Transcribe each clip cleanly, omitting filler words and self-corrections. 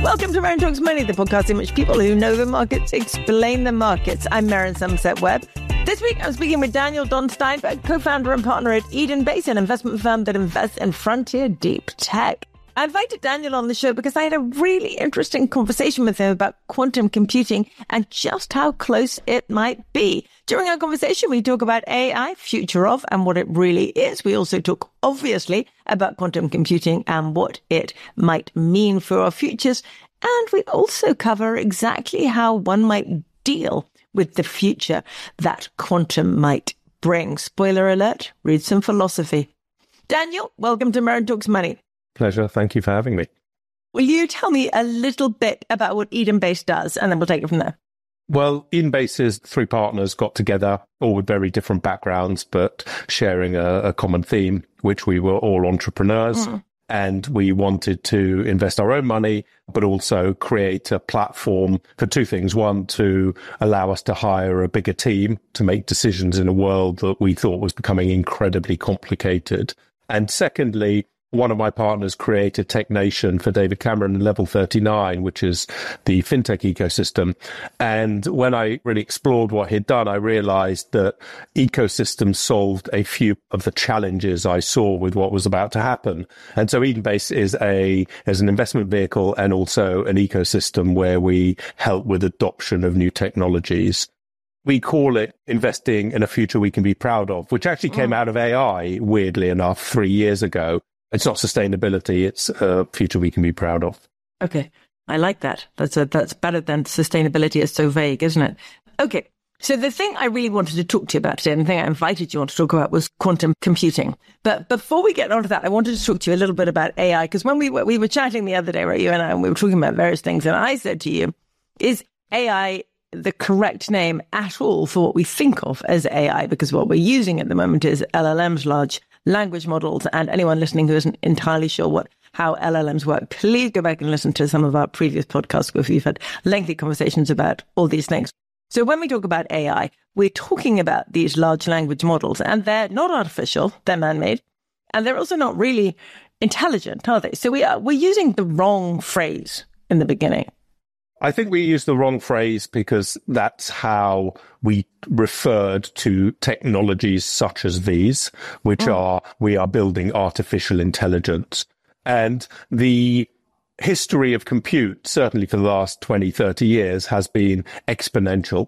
Welcome to Maren Talks Money, the podcast in which people who know the markets explain the markets. I'm Maren Somerset Webb. This week, I'm speaking with Daniel Don Steinberg, co-founder and partner at Eden Base, an investment firm that invests in frontier deep tech. I invited Daniel on the show because I had a really interesting conversation with him about quantum computing and just how close it might be. During our conversation, we talk about AI, future of, and what it really is. We also talk, obviously, about quantum computing and what it might mean for our futures. And we also cover exactly how one might deal with the future that quantum might bring. Spoiler alert, read some philosophy. Daniel, welcome to Maren Talks Money. Pleasure. Thank you for having me. Will you tell me a little bit about what Eden Base does, and then we'll take it from there? Well, Eden Base's three partners got together, all with very different backgrounds, but sharing a common theme, which we were all entrepreneurs. And we wanted to invest our own money, but also create a platform for two things. One, to allow us to hire a bigger team to make decisions in a world that we thought was becoming incredibly complicated. And secondly, one of my partners created TechNation for David Cameron and Level 39, which is the fintech ecosystem. And when I really explored what he'd done, I realized that ecosystems solved a few of the challenges I saw with what was about to happen. And so Eden Base is an investment vehicle and also an ecosystem where we help with adoption of new technologies. We call it investing in a future we can be proud of, which actually came out of AI, weirdly enough, 3 years ago. It's not sustainability, it's a future we can be proud of. Okay, I like that. That's better than sustainability is so vague, isn't it? Okay, so the thing I really wanted to talk to you about today, and the thing I invited you on to talk about, was quantum computing. But before we get onto that, I wanted to talk to you a little bit about AI, because when we were chatting the other day, right, you and I, and we were talking about various things, and I said to you, is AI the correct name at all for what we think of as AI? Because what we're using at the moment is LLMs, large language models, and anyone listening who isn't entirely sure how LLMs work, please go back and listen to some of our previous podcasts where we've had lengthy conversations about all these things. So when we talk about AI, we're talking about these large language models, and they're not artificial, they're man-made, and they're also not really intelligent, are they? So we're using the wrong phrase in the beginning. I think we used the wrong phrase because that's how we referred to technologies such as these, which we are building artificial intelligence. And the history of compute, certainly for the last 20, 30 years, has been exponential.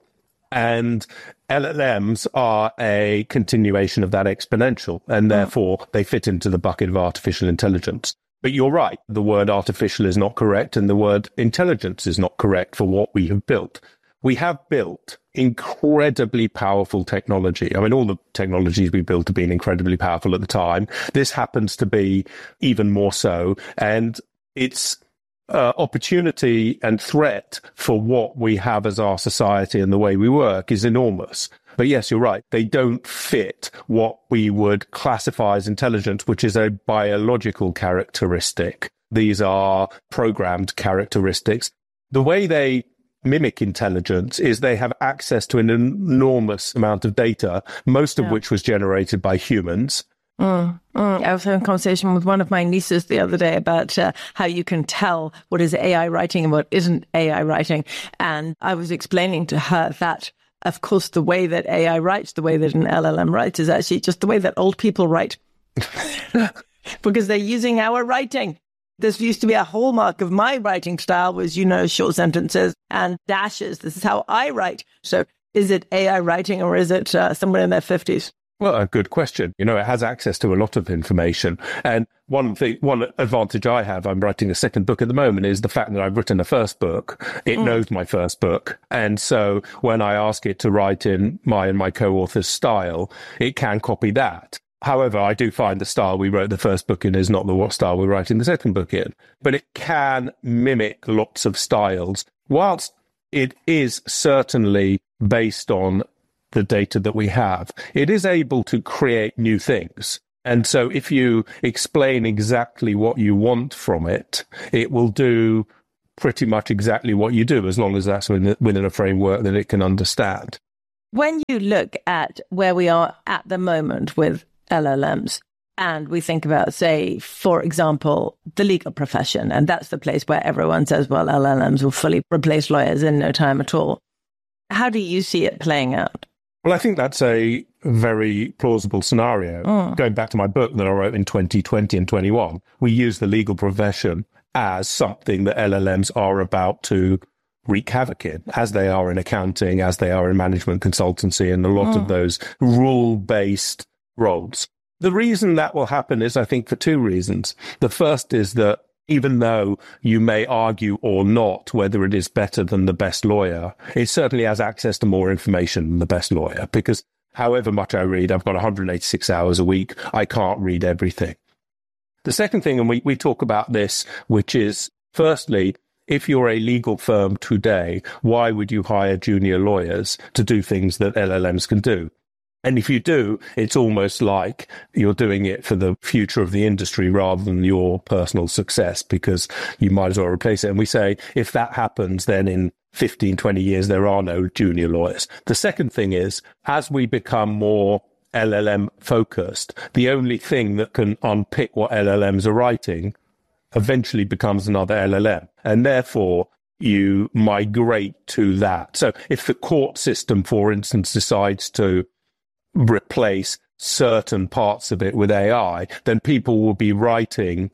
And LLMs are a continuation of that exponential, and therefore they fit into the bucket of artificial intelligence. But you're right, the word artificial is not correct and the word intelligence is not correct for what we have built. We have built incredibly powerful technology. I mean, all the technologies we built have been incredibly powerful at the time. This happens to be even more so. And its opportunity and threat for what we have as our society and the way we work is enormous. But yes, you're right. They don't fit what we would classify as intelligence, which is a biological characteristic. These are programmed characteristics. The way they mimic intelligence is they have access to an enormous amount of data, most of which was generated by humans. I was having a conversation with one of my nieces the other day about how you can tell what is AI writing and what isn't AI writing. And I was explaining to her that, of course, the way that AI writes, the way that an LLM writes, is actually just the way that old people write. Because they're using our writing. This used to be a hallmark of my writing style was, short sentences and dashes. This is how I write. So is it AI writing or is it someone in their 50s? Well, a good question. It has access to a lot of information. And one advantage I have, I'm writing a second book at the moment, is the fact that I've written a first book. It knows my first book. And so when I ask it to write in my and my co-author's style, it can copy that. However, I do find the style we wrote the first book in is not the style we're writing the second book in. But it can mimic lots of styles, whilst it is certainly based on the data that we have. It is able to create new things. And so if you explain exactly what you want from it, it will do pretty much exactly what you do, as long as that's within a framework that it can understand. When you look at where we are at the moment with LLMs, and we think about, say, for example, the legal profession, and that's the place where everyone says, well, LLMs will fully replace lawyers in no time at all. How do you see it playing out? Well, I think that's a very plausible scenario. Going back to my book that I wrote in 2020 and 21, we use the legal profession as something that LLMs are about to wreak havoc in, as they are in accounting, as they are in management consultancy, and a lot of those rule-based roles. The reason that will happen is, I think, for two reasons. The first is that even though you may argue or not whether it is better than the best lawyer, it certainly has access to more information than the best lawyer, because however much I read, I've got 186 hours a week, I can't read everything. The second thing, and we talk about this, which is, firstly, if you're a legal firm today, why would you hire junior lawyers to do things that LLMs can do? And if you do, it's almost like you're doing it for the future of the industry rather than your personal success, because you might as well replace it. And we say, if that happens, then in 15, 20 years, there are no junior lawyers. The second thing is, as we become more LLM focused, the only thing that can unpick what LLMs are writing eventually becomes another LLM. And therefore, you migrate to that. So if the court system, for instance, decides to replace certain parts of it with AI, then people will be writing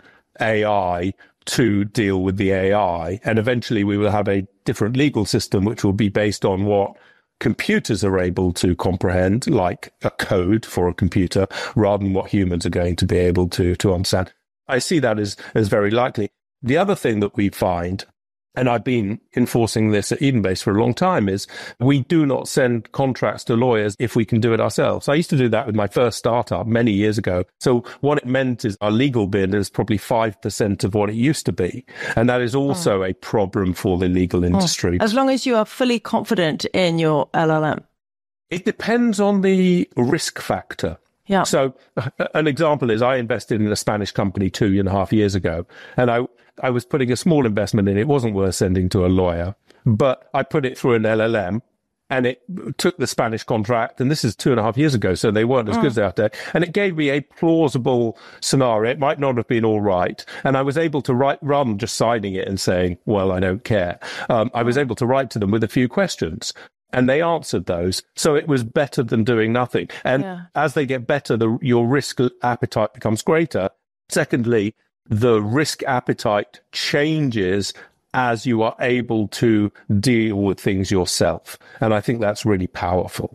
AI to deal with the AI. And eventually we will have a different legal system, which will be based on what computers are able to comprehend, like a code for a computer, rather than what humans are going to be able to understand. I see that as very likely. The other thing that we find, and I've been enforcing this at Edenbase for a long time, is we do not send contracts to lawyers if we can do it ourselves. I used to do that with my first startup many years ago. So what it meant is our legal bid is probably 5% of what it used to be. And that is also a problem for the legal industry. As long as you are fully confident in your LLM. It depends on the risk factor. Yeah. So an example is I invested in a Spanish company 2.5 years ago, and I was putting a small investment in. It wasn't worth sending to a lawyer, but I put it through an LLM, and it took the Spanish contract, and this is 2.5 years ago, so they weren't as good as out there. And it gave me a plausible scenario. It might not have been all right. And I was able to write, rather than just signing it and saying, well, I don't care, I was able to write to them with a few questions. And they answered those. So it was better than doing nothing. And as they get better, your risk appetite becomes greater. Secondly, the risk appetite changes as you are able to deal with things yourself. And I think that's really powerful.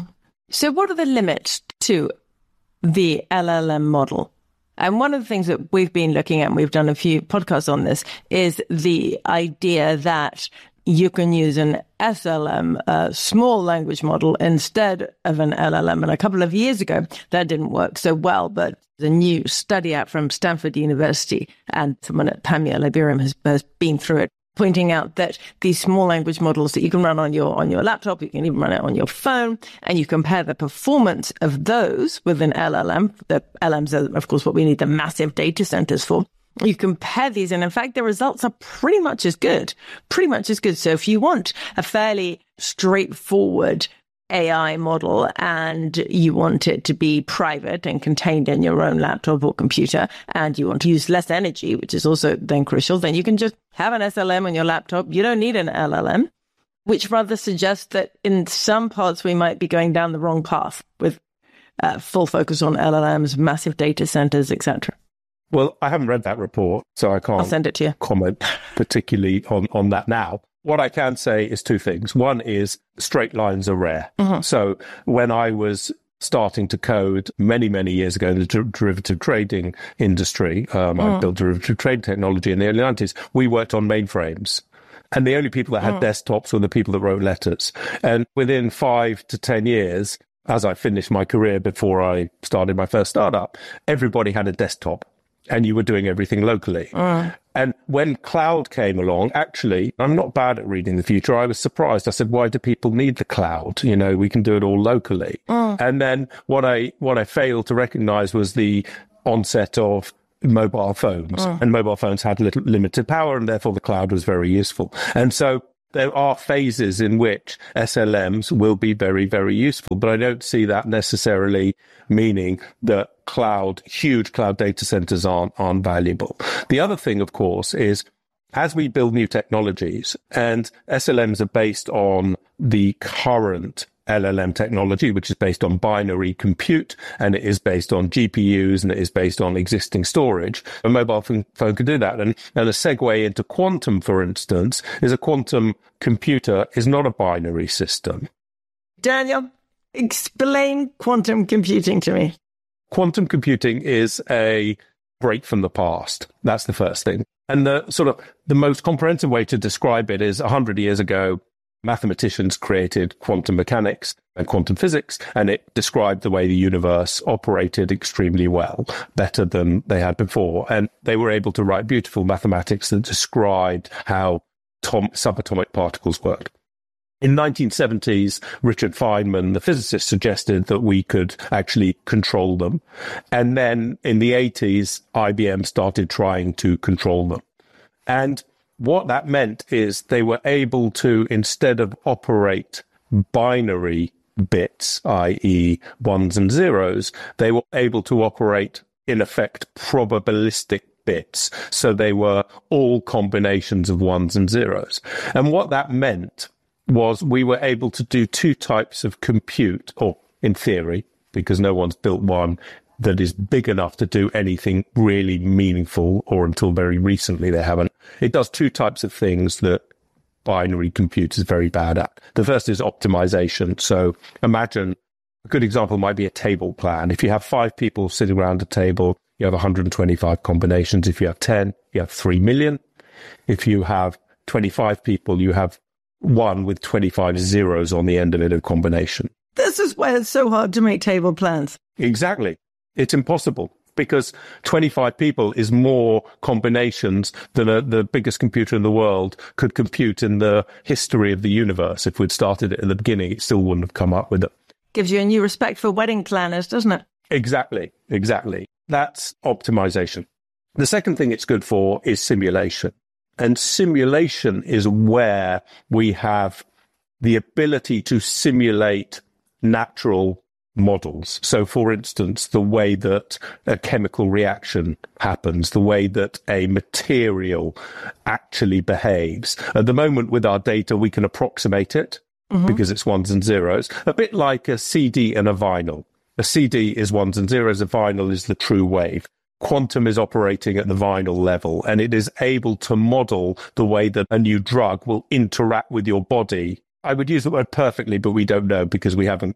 So what are the limits to the LLM model? And one of the things that we've been looking at, and we've done a few podcasts on this, is the idea that you can use an SLM, a small language model, instead of an LLM. And a couple of years ago, that didn't work so well, but the new study out from Stanford University, and someone at Pamir Liberium has been through it, pointing out that these small language models that you can run on your laptop, you can even run it on your phone, and you compare the performance of those with an LLM. The LLMs are, of course, what we need the massive data centers for. You compare these, and in fact, the results are pretty much as good. So if you want a fairly straightforward AI model and you want it to be private and contained in your own laptop or computer, and you want to use less energy, which is also then crucial, then you can just have an SLM on your laptop. You don't need an LLM, which rather suggests that in some parts we might be going down the wrong path with full focus on LLMs, massive data centers, etc. Well, I haven't read that report, so I can't I'll send it to you. Comment particularly on that now. What I can say is two things. One is straight lines are rare. So when I was starting to code many, many years ago in the derivative trading industry, I built derivative trade technology in the early 90s, we worked on mainframes. And the only people that had desktops were the people that wrote letters. And within 5 to 10 years, as I finished my career before I started my first startup, everybody had a desktop. And you were doing everything locally. And when cloud came along, actually, I'm not bad at reading the future. I was surprised. I said, why do people need the cloud? You know, we can do it all locally. And then what I failed to recognize was the onset of mobile phones. And mobile phones had limited power, and therefore the cloud was very useful. And so there are phases in which SLMs will be very, very useful, but I don't see that necessarily meaning that huge cloud data centers aren't valuable. The other thing, of course, is as we build new technologies, and SLMs are based on the current LLM technology, which is based on binary compute, and it is based on GPUs, and it is based on existing storage. A mobile phone can do that. And a segue into quantum, for instance, is a quantum computer is not a binary system. Daniel, explain quantum computing to me. Quantum computing is a break from the past. That's the first thing. And the most comprehensive way to describe it is 100 years ago, mathematicians created quantum mechanics and quantum physics, and it described the way the universe operated extremely well, better than they had before. And they were able to write beautiful mathematics that described how subatomic particles worked. In 1970s, Richard Feynman, the physicist, suggested that we could actually control them. And then in the 80s, IBM started trying to control them. And what that meant is they were able to, instead of operate binary bits, i.e. ones and zeros, they were able to operate, in effect, probabilistic bits. So they were all combinations of ones and zeros. And what that meant was we were able to do two types of compute, or in theory, because no one's built one that is big enough to do anything really meaningful, or until very recently they haven't. It does two types of things that binary compute is very bad at. The first is optimization. So imagine a good example might be a table plan. If you have 5 people sitting around a table, you have 125 combinations. If you have 10, you have 3 million. If you have 25 people, you have one with 25 zeros on the end of it, a combination. This is why it's so hard to make table plans. Exactly. It's impossible because 25 people is more combinations than the biggest computer in the world could compute in the history of the universe. If we'd started it at the beginning, it still wouldn't have come up with it. Gives you a new respect for wedding planners, doesn't it? Exactly. That's optimization. The second thing it's good for is simulation. And simulation is where we have the ability to simulate natural models. So, for instance, the way that a chemical reaction happens, the way that a material actually behaves. At the moment, with our data, we can approximate it because it's ones and zeros, a bit like a CD and a vinyl. A CD is ones and zeros, a vinyl is the true wave. Quantum is operating at the vinyl level, and it is able to model the way that a new drug will interact with your body. I would use the word perfectly, but we don't know because we haven't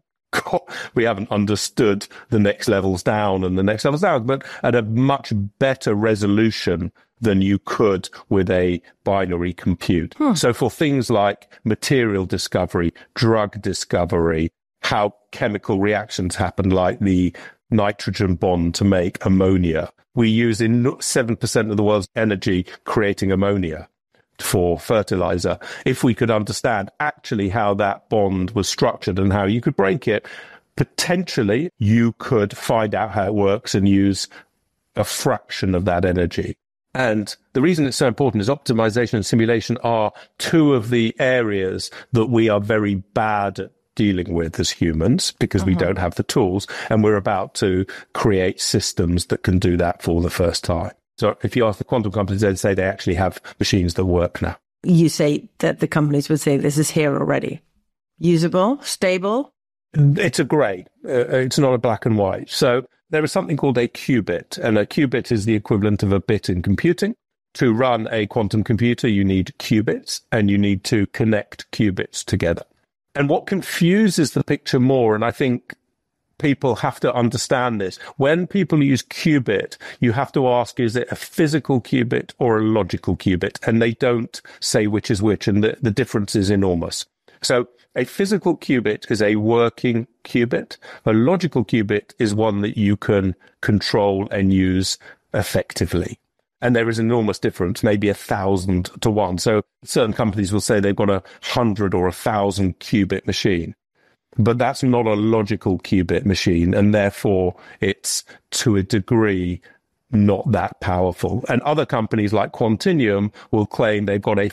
understood the next levels down and the next levels down, but at a much better resolution than you could with a binary compute. So for things like material discovery, drug discovery, how chemical reactions happen, like the nitrogen bond to make ammonia. We use 7% of the world's energy creating ammonia for fertilizer. If we could understand actually how that bond was structured and how you could break it, potentially you could find out how it works and use a fraction of that energy. And the reason it's so important is optimization and simulation are two of the areas that we are very bad at dealing with as humans because we don't have the tools, and we're about to create systems that can do that for the first time. So if you ask the quantum companies, they'd say they actually have machines that work now. You say that the companies would say this is here already. Usable, stable? It's a grey. It's not a black and white. So there is something called a qubit, and a qubit is the equivalent of a bit in computing. To run a quantum computer, you need qubits, and you need to connect qubits together. And what confuses the picture more, and I think people have to understand this, when people use qubit, you have to ask, is it a physical qubit or a logical qubit? And they don't say which is which, and the difference is enormous. So a physical qubit is a working qubit. A logical qubit is one that you can control and use effectively. And there is an enormous difference, maybe 1,000 to 1. So certain companies will say they've got 100 or 1,000 qubit machine. But that's not a logical qubit machine, and therefore it's, to a degree, not that powerful. And other companies like Quantinuum will claim they've got a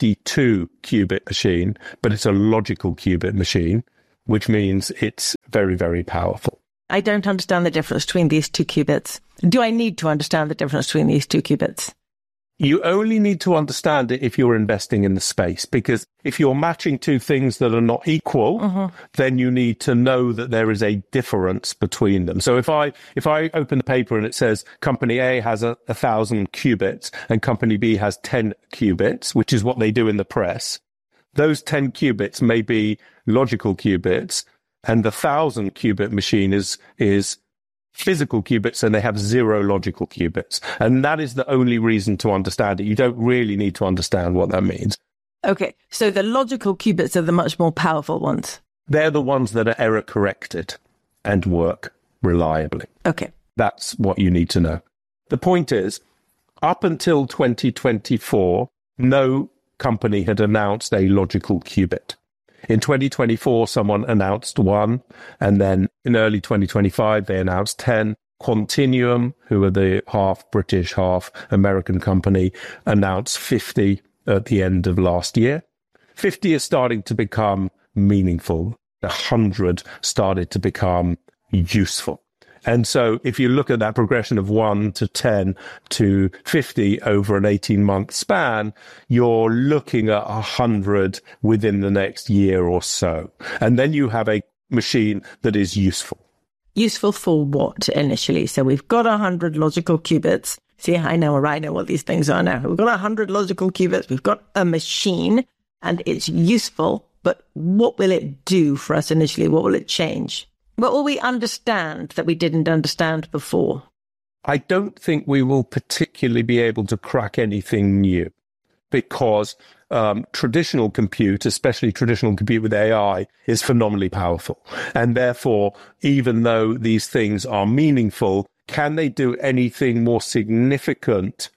52 qubit machine, but it's a logical qubit machine, which means it's very, very powerful. I don't understand the difference between these 2 qubits. Do I need to understand the difference between these 2 qubits? You only need to understand it if you're investing in the space, because if you're matching 2 things that are not equal, then you need to know that there is a difference between them. So if I open the paper and it says company A has 1,000 qubits and company B has 10 qubits, which is what they do in the press, those 10 qubits may be logical qubits, and the 1,000 qubit machine is physical qubits, and they have 0 logical qubits. And that is the only reason to understand it. You don't really need to understand what that means. Okay, so the logical qubits are the much more powerful ones. They're the ones that are error corrected and work reliably. Okay. That's what you need to know. The point is, up until 2024, no company had announced a logical qubit. In 2024, someone announced 1, and then in early 2025, they announced 10. Quantinuum, who are the half British, half American company, announced 50 at the end of last year. 50 is starting to become meaningful. 100 started to become useful. And so if you look at that progression of 1 to 10 to 50 over an 18-month span, you're looking at 100 within the next year or so. And then you have a machine that is useful. Useful for what initially? So we've got 100 logical qubits. See, I know what these things are now. We've got 100 logical qubits. We've got a machine, and it's useful. But what will it do for us initially? What will it change? What will we understand that we didn't understand before? I don't think we will particularly be able to crack anything new, because traditional compute, especially traditional compute with AI, is phenomenally powerful. And therefore, even though these things are meaningful, can they do anything more significant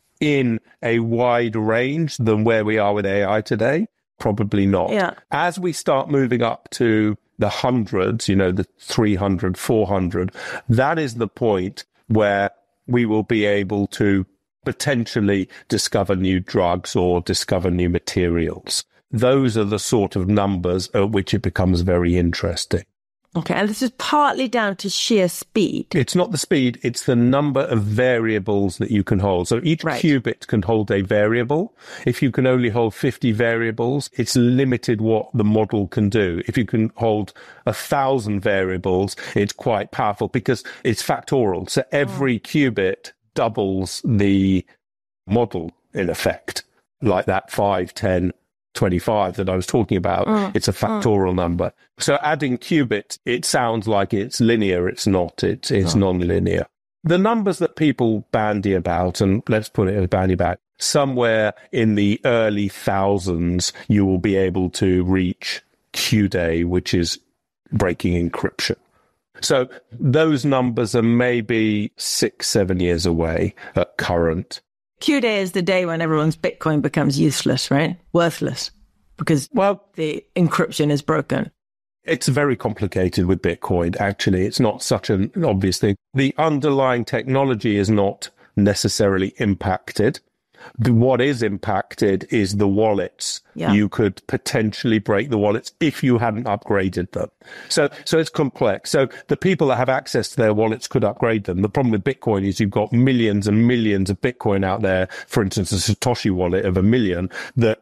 in a wide range than where we are with AI today? Probably not. Yeah. As we start moving up to the hundreds, the 300, 400, that is the point where we will be able to potentially discover new drugs or discover new materials. Those are the sort of numbers at which it becomes very interesting. Okay, and this is partly down to sheer speed. It's not the speed, it's the number of variables that you can hold. So each qubit can hold a variable. If you can only hold 50 variables, it's limited what the model can do. If you can hold 1,000 variables, it's quite powerful because it's factorial. So every qubit doubles the model in effect, like that 5, 10, 25 that I was talking about. It's a factorial number. So adding qubits, it sounds like it's linear. It's not. It's non-linear. The numbers that people bandy about, and let's put it as bandy about, somewhere in the early thousands, you will be able to reach Q-Day, which is breaking encryption. So those numbers are maybe 6-7 years away at current. Q-Day is the day when everyone's Bitcoin becomes useless, right? Worthless, because the encryption is broken. It's very complicated with Bitcoin, actually. It's not such an obvious thing. The underlying technology is not necessarily impacted. What is impacted is the wallets. Yeah. You could potentially break the wallets if you hadn't upgraded them. So it's complex. So the people that have access to their wallets could upgrade them. The problem with Bitcoin is you've got millions and millions of Bitcoin out there. For instance, a Satoshi wallet of 1 million that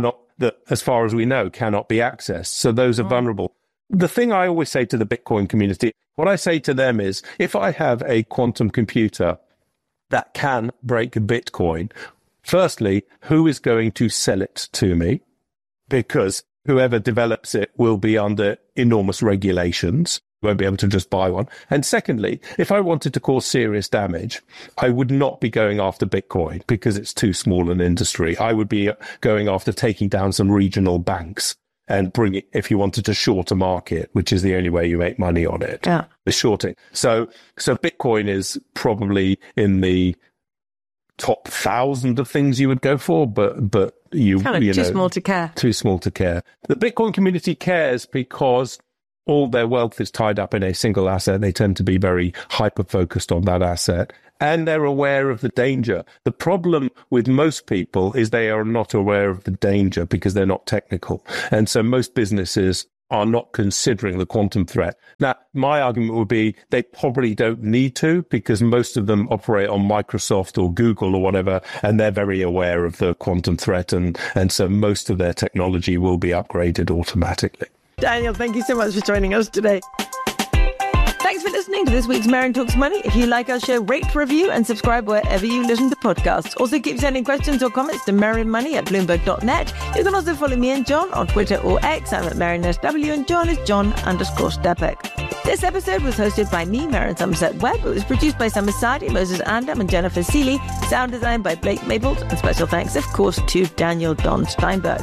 as far as we know, cannot be accessed. So those are vulnerable. The thing I always say to the Bitcoin community, what I say to them is, if I have a quantum computer that can break Bitcoin, firstly, who is going to sell it to me? Because whoever develops it will be under enormous regulations, won't be able to just buy one. And secondly, if I wanted to cause serious damage, I would not be going after Bitcoin because it's too small an industry. I would be going after taking down some regional banks and bring it, if you wanted to short a market, which is the only way you make money on it, the shorting. So Bitcoin is probably in the top 1,000 of things you would go for, but you know, too small to care. Too small to care. The Bitcoin community cares because all their wealth is tied up in a single asset. They tend to be very hyper-focused on that asset, and they're aware of the danger. The problem with most people is they are not aware of the danger because they're not technical. And so most businesses are not considering the quantum threat. Now, my argument would be they probably don't need to, because most of them operate on Microsoft or Google or whatever, and they're very aware of the quantum threat, and so most of their technology will be upgraded automatically. Daniel, thank you so much for joining us today. Thanks for listening to this week's Merryn Talks Money. If you like our show, rate, review and subscribe wherever you listen to podcasts. Also keep sending questions or comments to merrynmoney@bloomberg.net. You can also follow me and John on Twitter or X. I'm at MerrynSW and John is John_Stepek. This episode was hosted by me, Merryn Somerset Webb. It was produced by Summer Sadi, Moses Andam and Jennifer Seeley. Sound design by Blake Maples. And special thanks, of course, to Daniel Don Steinberg.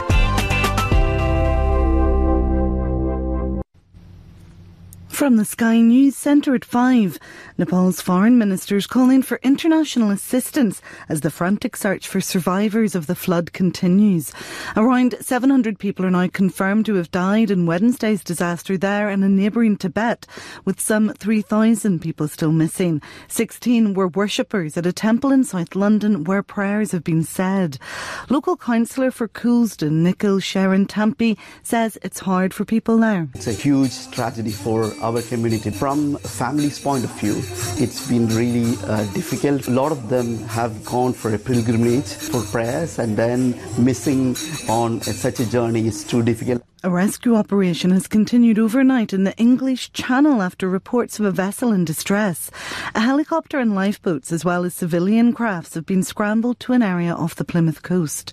From the Sky News Centre at 5, Nepal's foreign ministers calling for international assistance as the frantic search for survivors of the flood continues. Around 700 people are now confirmed to have died in Wednesday's disaster there and in neighbouring Tibet, with some 3,000 people still missing. 16 were worshippers at a temple in South London where prayers have been said. Local councillor for Coulsdon, Nikhil Sharon Tampi, says it's hard for people there. It's a huge tragedy for our community. From a family's point of view, it's been really difficult. A lot of them have gone for a pilgrimage for prayers, and then missing on such a journey is too difficult. A rescue operation has continued overnight in the English Channel after reports of a vessel in distress. A helicopter and lifeboats, as well as civilian crafts, have been scrambled to an area off the Plymouth coast.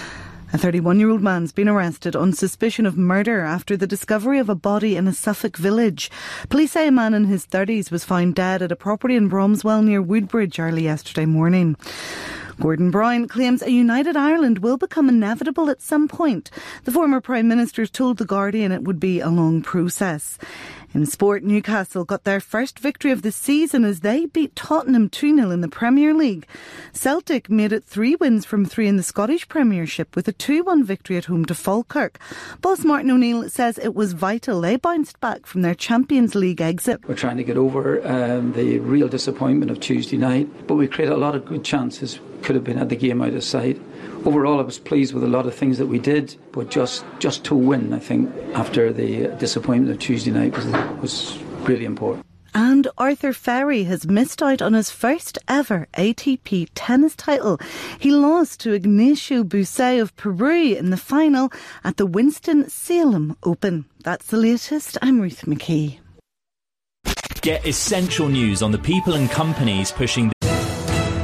A 31-year-old man's been arrested on suspicion of murder after the discovery of a body in a Suffolk village. Police say a man in his 30s was found dead at a property in Bromswell near Woodbridge early yesterday morning. Gordon Brown claims a united Ireland will become inevitable at some point. The former Prime Minister told The Guardian it would be a long process. In sport, Newcastle got their first victory of the season as they beat Tottenham 2-0 in the Premier League. Celtic made it 3 wins from 3 in the Scottish Premiership with a 2-1 victory at home to Falkirk. Boss Martin O'Neill says it was vital they bounced back from their Champions League exit. We're trying to get over the real disappointment of Tuesday night, but we created a lot of good chances. Could have been at the game out of sight. Overall, I was pleased with a lot of things that we did, but just to win, I think, after the disappointment of Tuesday night was really important. And Arthur Ferry has missed out on his first ever ATP tennis title. He lost to Ignacio Busey of Peru in the final at the Winston-Salem Open. That's the latest. I'm Ruth McKee. Get essential news on the people and companies pushing